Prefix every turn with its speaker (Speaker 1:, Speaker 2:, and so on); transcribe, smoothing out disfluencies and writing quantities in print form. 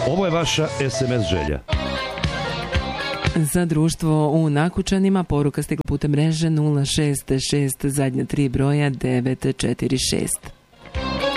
Speaker 1: Ovo je vaša SMS želja.
Speaker 2: Za društvo u Nakučanima poruka stigla putem mreže 066 zadnja 3 broja 946.